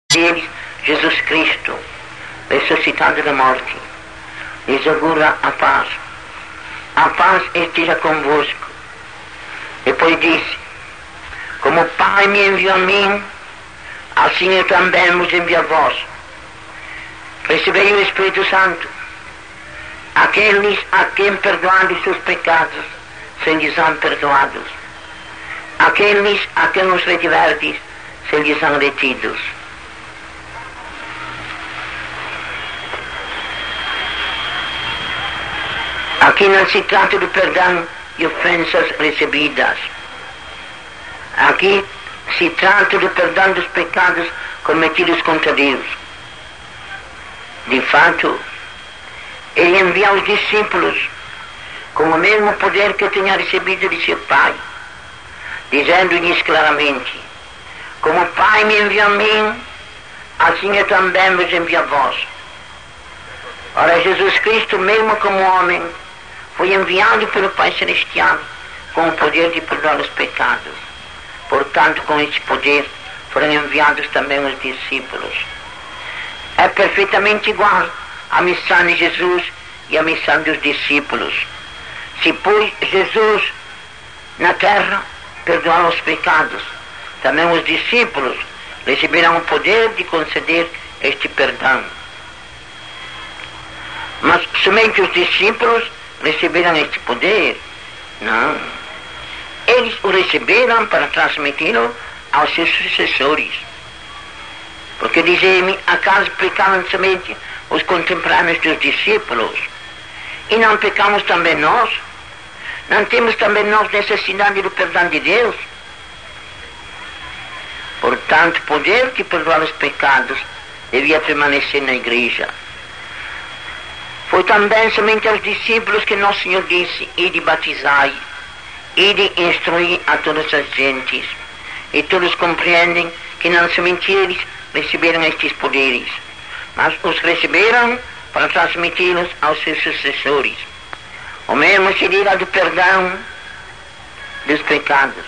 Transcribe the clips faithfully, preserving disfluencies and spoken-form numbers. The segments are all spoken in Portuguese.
deles, Jesus Cristo, ressuscitado da morte, lhes augura a paz. A paz esteja convosco. Depois disse: como o Pai me enviou a mim, assim eu também vos envio a vós. Recebei o Espírito Santo. Aqueles a quem perdoardes seus pecados, se lhes são perdoados. Aqueles a quem os retiverdes, se lhes são retidos. Aqui não se trata do perdão de ofensas recebidas. Aqui se trata do perdão dos pecados cometidos contra Deus. De fato, ele envia os discípulos com o mesmo poder que tinha recebido de seu Pai, dizendo-lhes claramente: como o Pai me enviou a mim, assim eu também vos envio a vós. Ora, Jesus Cristo, mesmo como homem, foi enviado pelo Pai Celestial com o poder de perdoar os pecados. Portanto, com este poder foram enviados também os discípulos. É perfeitamente igual a missão de Jesus e a missão dos discípulos. Se pois Jesus na terra perdoar os pecados, também os discípulos receberão o poder de conceder este perdão. Mas somente os discípulos receberam este poder? Não. Eles o receberam para transmiti-lo aos seus sucessores. Porque dizem-me, acaso pecaram somente os contemporâneos dos discípulos? E não pecamos também nós? Não temos também nós necessidade do perdão de Deus? Portanto, o poder de perdoar os pecados devia permanecer na igreja. Foi também somente aos discípulos que Nosso Senhor disse: ide batizai, ide instruir a todas as gentes. E todos compreendem que não somente eles receberam estes poderes, mas os receberam para transmiti-los aos seus sucessores. O mesmo se dirá do perdão dos pecados.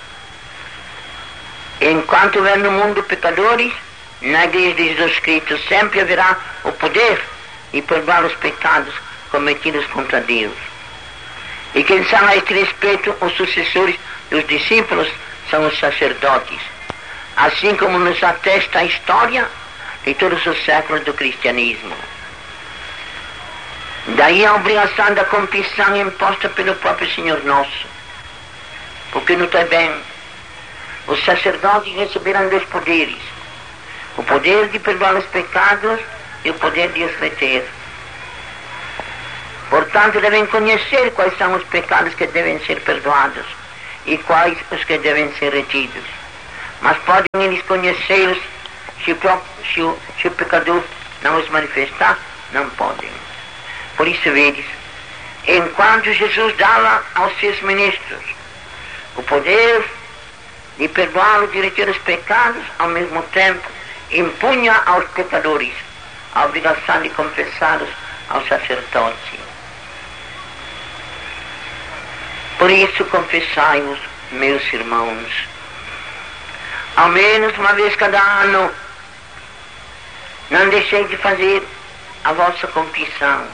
Enquanto houver no mundo pecadores, na igreja de Jesus Cristo sempre haverá o poder de perdoar os pecados cometidos contra Deus. E quem são a este respeito os sucessores dos discípulos são os sacerdotes, assim como nos atesta a história de todos os séculos do cristianismo. Daí a obrigação da confissão imposta pelo próprio Senhor Nosso. Porque notai bem, os sacerdotes receberam dois poderes: o poder de perdoar os pecados e o poder de os reter. Portanto, devem conhecer quais são os pecados que devem ser perdoados e quais os que devem ser retidos. Mas podem eles conhecê-los se o, próprio, se, o, se o pecador não os manifestar? Não podem. Por isso, vedes, enquanto Jesus dava aos seus ministros o poder de perdoar e de reter os pecados, ao mesmo tempo impunha aos pecadores a obrigação de confessá-los ao sacerdote. Por isso, confessai-vos, meus irmãos, ao menos uma vez cada ano. Não deixei de fazer a vossa confissão.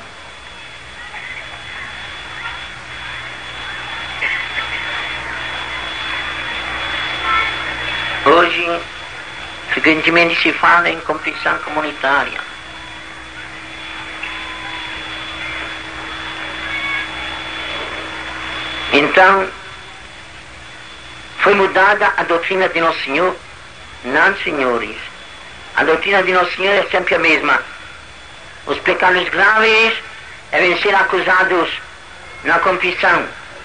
Hoje, frequentemente se fala em confissão comunitária. Então, foi mudada a doutrina de Nosso Senhor? Não, senhores. A doutrina de Nosso Senhor é sempre a mesma. Os pecados graves devem ser acusados na confissão,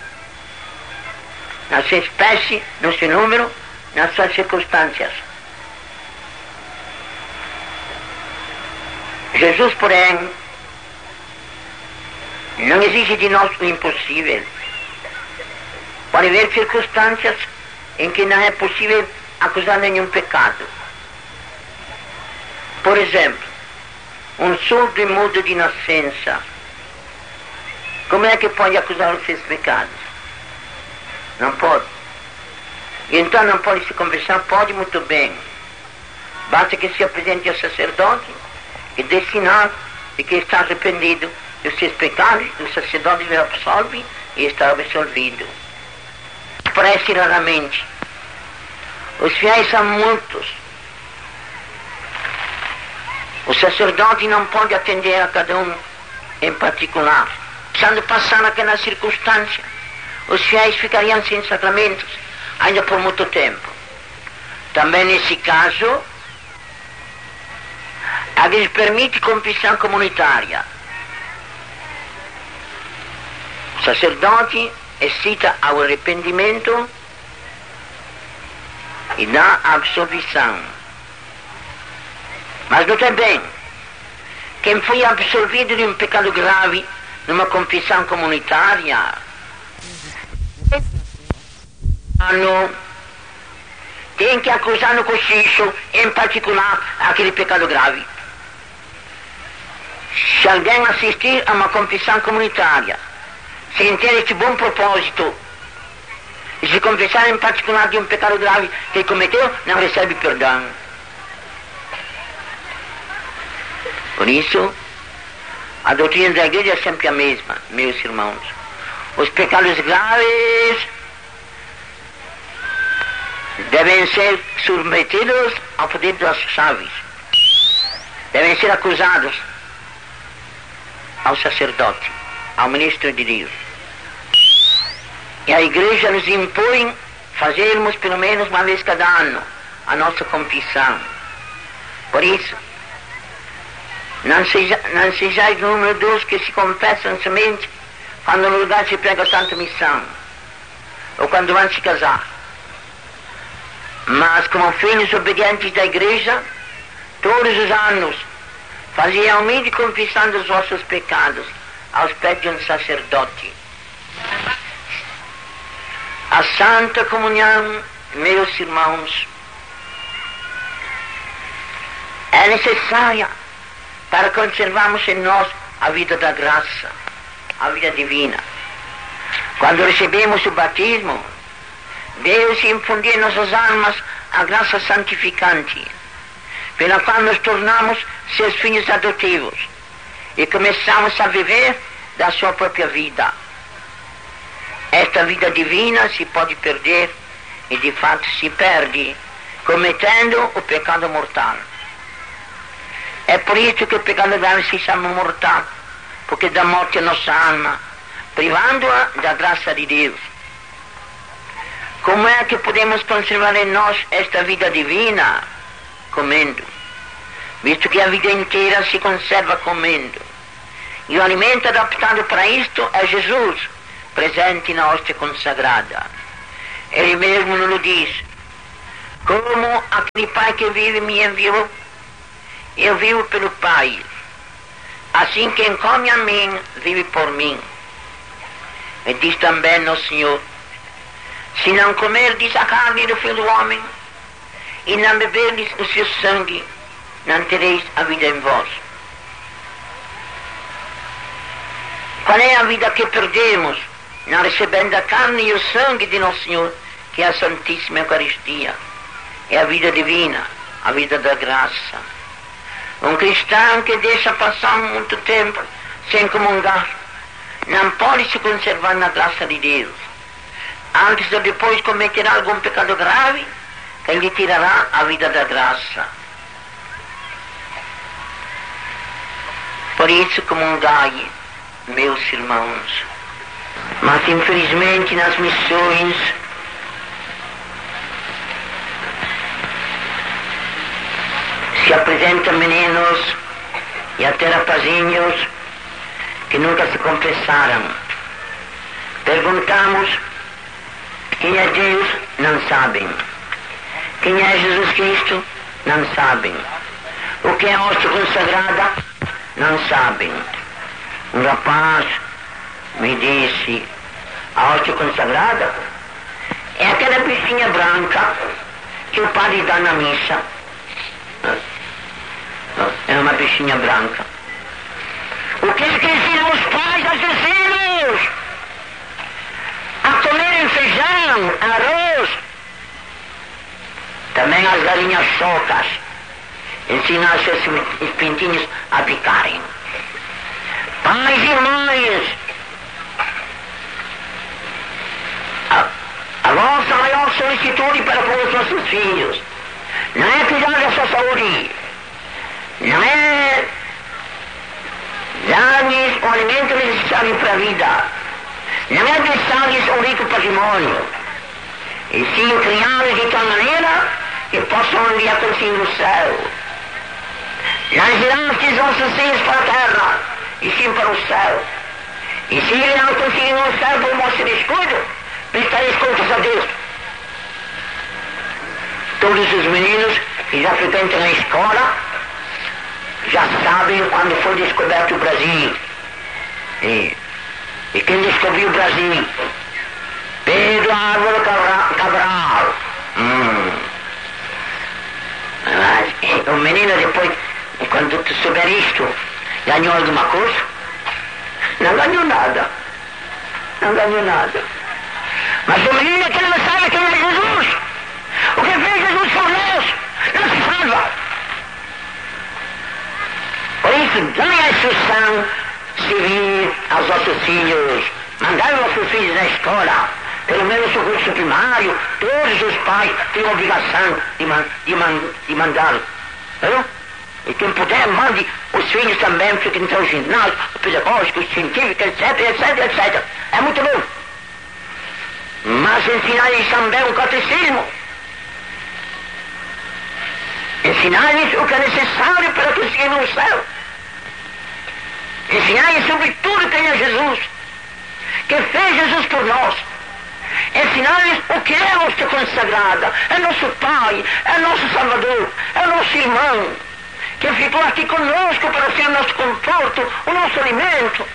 na sua espécie, no seu número, nas suas circunstâncias. Jesus, porém, não exige de nós o impossível. Pode haver circunstâncias em que não é possível acusar nenhum pecado. Por exemplo, um surdo e mudo de nascença, como é que pode acusar os seus pecados? Não pode. E então não pode se confessar? Pode muito bem. Basta que se apresente ao sacerdote e dê sinal de que está arrependido dos seus pecados, o sacerdote lhe absolve e está absolvido. Parece raramente. Os fiéis são muitos. O sacerdote não pode atender a cada um em particular. Quando passar naquela circunstância, os fiéis ficariam sem sacramentos ainda por muito tempo. Também nesse caso, a lhes permite confissão comunitária. O sacerdote excita ao arrependimento e dá a absolvição. Mas note bem, quem foi absolvido de um pecado grave numa confissão comunitária, tem que acusar no cochicho, em particular, aquele pecado grave. Se alguém assistir a uma confissão comunitária, sem ter este bom propósito, e se confessar em particular de um pecado grave que cometeu, não recebe perdão. Por isso, a doutrina da igreja é sempre a mesma, meus irmãos. Os pecados graves devem ser submetidos ao poder das chaves. Devem ser acusados ao sacerdote, ao ministro de Deus. E a igreja nos impõe fazermos pelo menos uma vez cada ano a nossa confissão. Por isso, não, seja, não sejais número dos que se confessam somente quando no lugar se prega a Santa Missão, ou quando vão se casar. Mas como filhos obedientes da igreja, todos os anos, faziam humilde confissão dos vossos pecados aos pés de um sacerdote. A Santa Comunhão, meus irmãos, é necessária para conservarmos em nós a vida da graça, a vida divina. Quando recebemos o batismo, Deus infundiu em nossas almas a graça santificante, pela qual nos tornamos seus filhos adotivos e começamos a viver da sua própria vida. Esta vida divina se pode perder, e de fato se perde, cometendo o pecado mortal. É por isso que o pecado grave se chama mortal, porque dá morte à nossa alma, privando-a da graça de Deus. Como é que podemos conservar em nós esta vida divina? Comendo. Visto que a vida inteira se conserva comendo. E o alimento adaptado para isto é Jesus, presente na hóstia consagrada. Ele mesmo nos diz: como aquele Pai que vive me enviou, eu vivo pelo Pai. Assim quem come a mim, vive por mim. E diz também nosso Senhor: se não comerdes a carne do Filho do Homem, e não beberdes o seu sangue, não tereis a vida em vós. Qual é a vida que perdemos, não recebendo a carne e o sangue de nosso Senhor, que é a Santíssima Eucaristia? É a vida divina, a vida da graça. Um cristão que deixa passar muito tempo sem comungar, não pode se conservar na graça de Deus. Antes ou depois cometerá algum pecado grave, que lhe tirará a vida da graça. Por isso comungai, meus irmãos. Mas infelizmente nas missões se apresentam meninos e até rapazinhos que nunca se confessaram. Perguntamos: quem é Deus? Não sabem. Quem é Jesus Cristo? Não sabem. O que é a hóstia consagrada? Não sabem. Um rapaz me disse: a hóstia consagrada é aquela bichinha branca que o padre dá na missa. É uma bichinha branca. O que é que ensinam os pais aos seus filhos? A comerem feijão, arroz, também as galinhas socas, ensinar seus pintinhos a picarem. Pais e mães, a, a nossa maior solicitude para com os nossos filhos não é cuidar da sua saúde, não é dar-lhes o alimento necessário para a vida, não é deixar-lhes um rico patrimônio, e sim criá-los de tal maneira que possam um dia conseguir o céu. Não girastes vossos filhos para a terra, e sim para o céu. E se ele não conseguir o céu por vosso descuido, prestareis contas a Deus. Todos os meninos que já frequentam a escola já sabem quando foi descoberto o Brasil. E, e quem descobriu o Brasil? Pedro Álvaro Cabral. Hum. Mas o menino depois, quando tu souber isto, ganhou alguma coisa? Não ganhou nada. Não ganhou nada. Mas o menino que não sabe quem é Jesus, o que fez Jesus por nós, não se salva. Por isso, dai a instrução civil aos nossos filhos, mandai os nossos filhos na escola, pelo menos o curso primário, todos os pais têm a obrigação de, man, de, man, de mandar. Não? E quem puder, mande os filhos também frequentar o ginásio, o pedagógico, o científico, etc, etc, etcétera. É muito bom. Mas ensinar-lhes também o catecismo. Ensinar-lhes o que é necessário para conseguir o céu. Ensinar-lhes sobre tudo quem é Jesus, que fez Jesus por nós. Ensinar-lhes o que é nossa consagrada, é nosso Pai, é nosso Salvador, é nosso irmão, que ficou aqui conosco para ser o nosso conforto, o nosso alimento,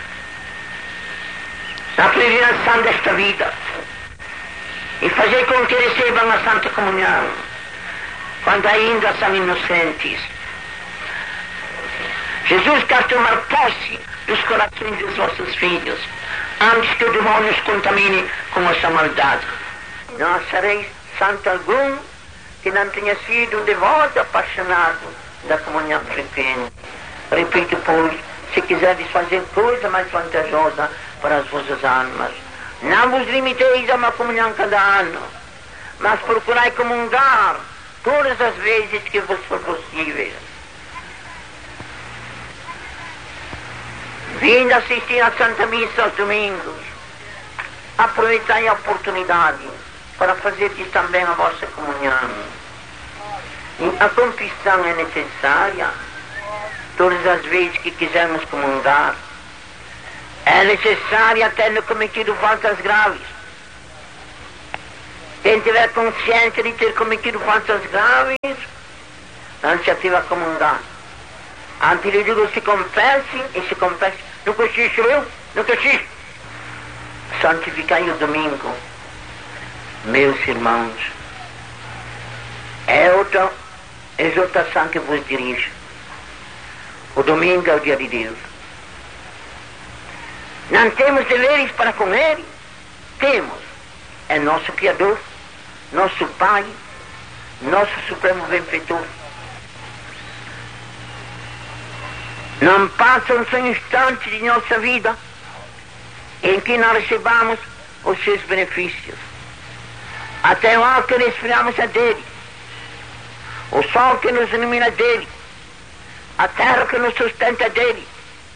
na peregrinação desta vida, e fazer com que recebam a Santa Comunhão, quando ainda são inocentes. Jesus quer tomar posse dos corações dos vossos filhos, antes que o demônio os contamine com a sua maldade. Não sereis santo algum que não tenha sido um devoto apaixonado da comunhão frequente. Repito, pois, se quiserdes fazer coisa mais vantajosa para as vossas almas, não vos limiteis a uma comunhão cada ano, mas procurai comungar todas as vezes que vos for possível. Vindo assistir à Santa Missa aos domingos, aproveitai a oportunidade para fazerdes também a vossa comunhão. E a confissão é necessária todas as vezes que quisermos comungar. É necessária tendo cometido faltas graves. Quem tiver consciência de ter cometido faltas graves, não se ativa a comungar. Antes de tudo se confesse e se confesse. No cochicho, eu? No cochicho. Santificai o domingo. Meus irmãos, é outra exortação que vos dirijo. O domingo é o dia de Deus. Não temos deveres para com Ele? Temos. É nosso Criador, nosso Pai, nosso Supremo Benfeitor. Não passa um só instante de nossa vida em que não recebamos os seus benefícios. Até o ar que respiramos é dele, o sol que nos ilumina é dele, a terra que nos sustenta é dele,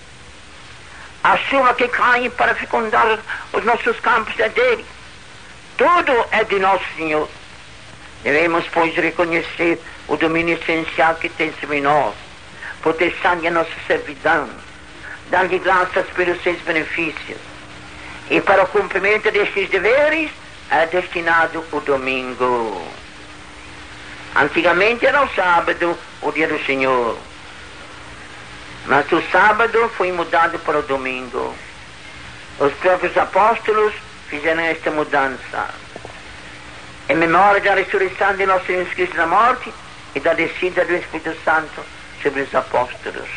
a chuva que cai para fecundar os nossos campos é dele. Tudo é de nosso Senhor. Devemos, pois, reconhecer o domínio essencial que tem sobre nós, proteção-lhe a nossa servidão, dar-lhe graças pelos seus benefícios. E para o cumprimento destes deveres é destinado o domingo. Antigamente era o sábado, o dia do Senhor. Mas o sábado foi mudado para o domingo. Os próprios apóstolos fizeram esta mudança. Em memória da ressurreição de nosso Senhor Cristo da morte e da descida do Espírito Santo sobre os apóstolos.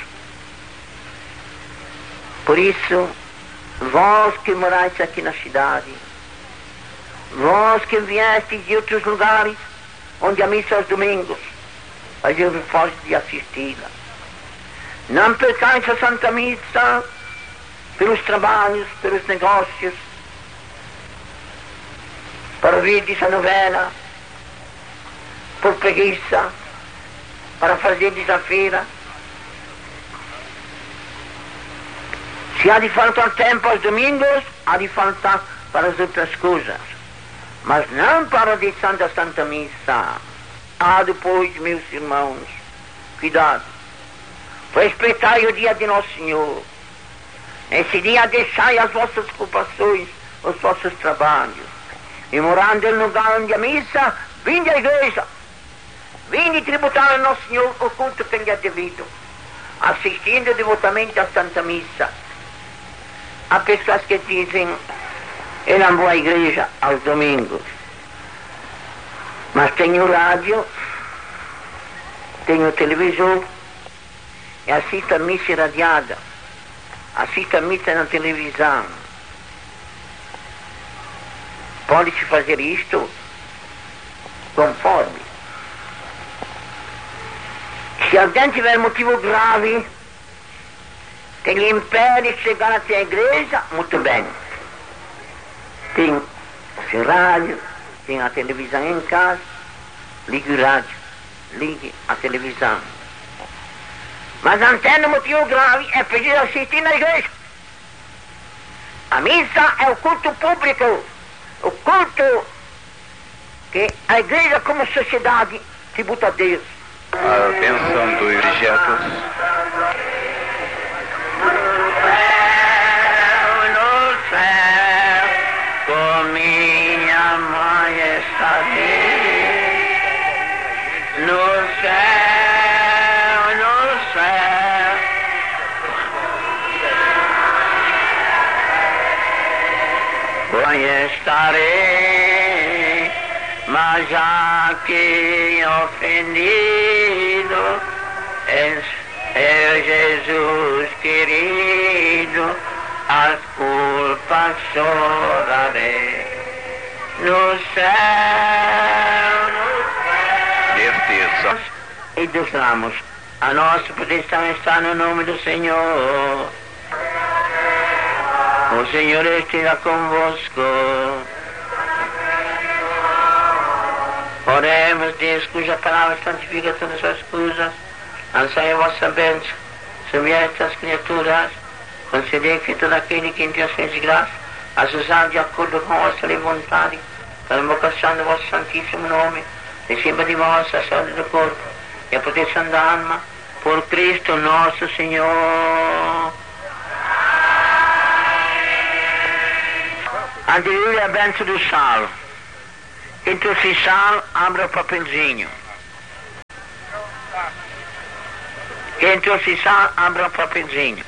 Por isso, vós que morais aqui na cidade, vós que viestes de outros lugares onde a missa aos domingos, mas eu me posso de assisti-la. Não percais a Santa Missa pelos trabalhos, pelos negócios, para ouvir essa novela, por preguiça, para fazer desafira. Se há de faltar tempo aos domingos, há de faltar para as outras coisas, mas não para a dição da Santa Missa. Ah, depois, meus irmãos, cuidado, respeitai o dia de Nosso Senhor. Nesse dia deixai as vossas ocupações, os vossos trabalhos, e morando no lugar onde a missa, vinde à igreja, vinde tributar ao Nosso Senhor o culto que lhe é devido, assistindo devotamente à Santa Missa. Há pessoas que dizem, eu não vou à igreja aos domingos, mas tenho rádio, tenho televisor, e assisto a missa irradiada, assisto a missa na televisão. Pode-se fazer isto conforme. Se alguém tiver motivo grave que lhe impede de chegar até a igreja, muito bem. Tem o rádio, tem a televisão em casa, ligue o rádio, ligue a televisão. Mas não tendo motivo grave, é preciso assistir na igreja. A missa é o culto público, o culto que a igreja como sociedade tributa a Deus. A bênção do Eurigetos. No céu, com minha majestade, no céu, no céu, eu estarei, mas já que ofendido, és é Jesus querido, as culpas chorarei no céu, no céu. E declaramos, a nossa proteção está no nome do Senhor. O Senhor esteja convosco. Oremos, Deus, cuja palavra santifica todas as coisas. Ansai a vossa bênção sobre estas criaturas, concedei que todo aquele que em Deus fez graça, as usar de acordo com a vossa vontade, pela invocação do vosso santíssimo nome, receba de vós a saúde do corpo e a proteção da alma, por Cristo nosso Senhor. Aleluia, a bênção do sal. Quem trouxe sal, abra o papelzinho. Quem trouxe sal, abra o papelzinho.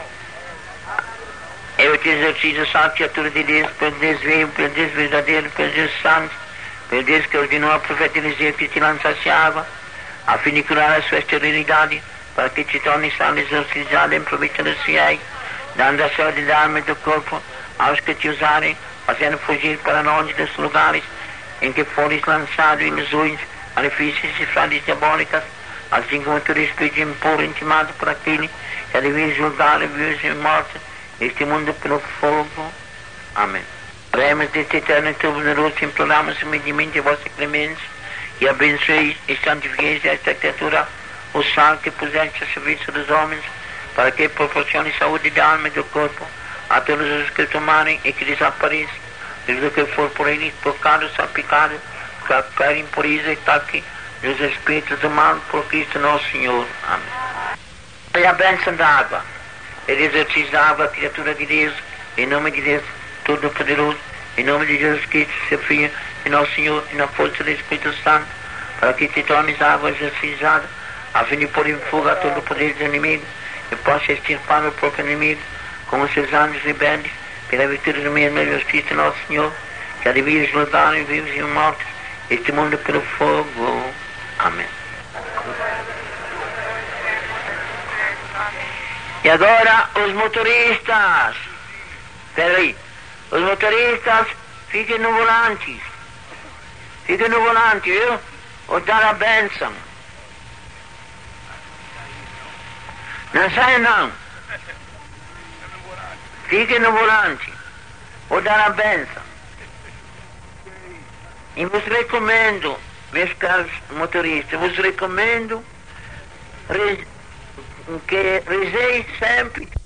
Eu te exercito, salve, criatura de Deus, pelo Deus veio, pelo Deus verdadeiro, pelo Deus santo, pelo Deus que ordenou a profeta Eliseu que te lançasse água, a fim de curar a sua esterilidade, para que te torne sal exorcizado em proveito dos fiéis, dando a saúde da alma e do corpo aos que te usarem, fazendo fugir para longe dos lugares em que fores lançado ilusões, malefícios e fraudes diabólicas, assim como todo espírito impuro intimado por aquele que devia julgar vivos e mortos este mundo pelo fogo. Amém. Oremos deste eterno e todo-poderoso, imploramos humildemente a vossa clemência e abençoeis e santifiqueis esta criatura, o sal que puseste a serviço dos homens, para que proporcione saúde da alma e do corpo a todos os que tomarem e que desapareçam, tudo que for por eles tocado, salpicado, qualquer impureza e ataque dos espíritos do mal, por Cristo nosso Senhor. Amém. E a bênção da água, ele exercício da água, criatura de Deus, em nome de Deus Todo-Poderoso, em nome de Jesus Cristo, seu Filho, e nosso Senhor, e na força do Espírito Santo, para que te tornes água exercizada, a fim de pôr em fuga todo o poder dos inimigos, e possa extirpar o próprio inimigo, com os seus anjos rebeldes, pela virtude do mesmo Jesus Cristo, nosso Senhor, que devia julgar em vivos e mortos, este mundo pelo fogo. Amém. E agora os motoristas, peraí, os motoristas fiquem no volante, fiquem no volante, viu? Vou dar a bênção. Não sai não. Fique no volante. Vou dar a benção. E vos recomendo, meus caros motoristas, vos recomendo que rezei sempre